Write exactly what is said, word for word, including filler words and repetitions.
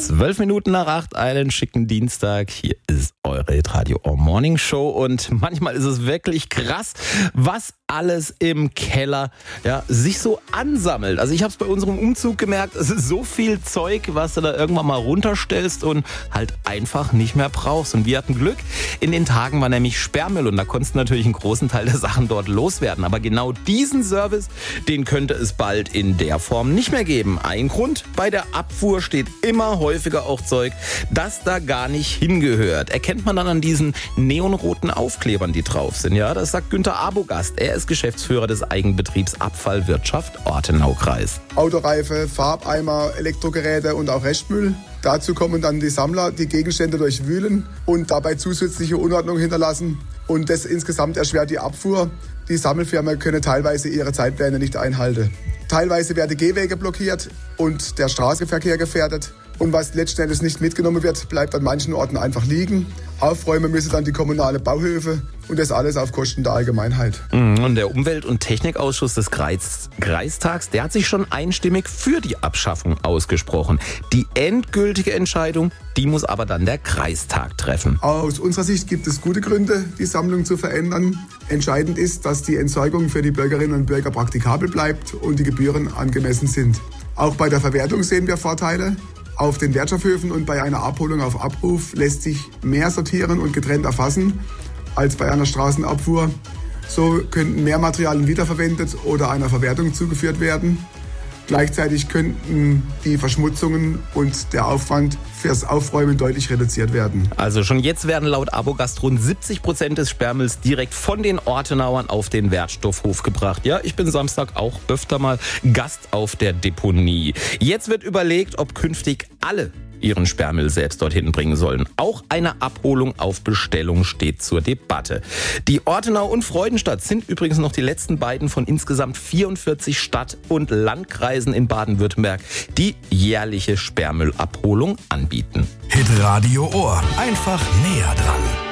Zwölf Minuten nach acht, einen schicken Dienstag. Hier ist eure Radio Ohr Morning Show und manchmal ist es wirklich krass, was alles im Keller ja, sich so ansammelt. Also ich habe es bei unserem Umzug gemerkt, es ist so viel Zeug, was du da irgendwann mal runterstellst und halt einfach nicht mehr brauchst. Und wir hatten Glück, in den Tagen war nämlich Sperrmüll und da konntest du natürlich einen großen Teil der Sachen dort loswerden. Aber genau diesen Service, den könnte es bald in der Form nicht mehr geben. Ein Grund, bei der Abfuhr steht immer häufiger auch Zeug, das da gar nicht hingehört. Erkennt man dann an diesen neonroten Aufklebern, die drauf sind. Ja, das sagt Günther Abogast. Er ist Geschäftsführer des Eigenbetriebs Abfallwirtschaft Ortenau-Kreis. Autoreife, Farbeimer, Elektrogeräte und auch Restmüll. Dazu kommen dann die Sammler, die Gegenstände durchwühlen und dabei zusätzliche Unordnung hinterlassen. Und das insgesamt erschwert die Abfuhr. Die Sammelfirmen können teilweise ihre Zeitpläne nicht einhalten. Teilweise werden Gehwege blockiert und der Straßenverkehr gefährdet. Und was letzten Endes nicht mitgenommen wird, bleibt an manchen Orten einfach liegen. Aufräumen müssen dann die kommunale Bauhöfe und das alles auf Kosten der Allgemeinheit. Und der Umwelt- und Technikausschuss des Kreis- Kreistags, der hat sich schon einstimmig für die Abschaffung ausgesprochen. Die endgültige Entscheidung, die muss aber dann der Kreistag treffen. Aus unserer Sicht gibt es gute Gründe, die Sammlung zu verändern. Entscheidend ist, dass die Entsorgung für die Bürgerinnen und Bürger praktikabel bleibt und die Gebühren angemessen sind. Auch bei der Verwertung sehen wir Vorteile. Auf den Wertstoffhöfen und bei einer Abholung auf Abruf lässt sich mehr sortieren und getrennt erfassen als bei einer Straßenabfuhr. So könnten mehr Materialien wiederverwendet oder einer Verwertung zugeführt werden. Gleichzeitig könnten die Verschmutzungen und der Aufwand fürs Aufräumen deutlich reduziert werden. Also schon jetzt werden laut Abogast rund siebzig Prozent des Sperrmülls direkt von den Ortenauern auf den Wertstoffhof gebracht. Ja, ich bin Samstag auch öfter mal Gast auf der Deponie. Jetzt wird überlegt, ob künftig alle ihren Sperrmüll selbst dorthin bringen sollen. Auch eine Abholung auf Bestellung steht zur Debatte. Die Ortenau und Freudenstadt sind übrigens noch die letzten beiden von insgesamt vierundvierzig Stadt- und Landkreisen in Baden-Württemberg, die jährliche Sperrmüllabholung anbieten. Hitradio Ohr. Einfach näher dran.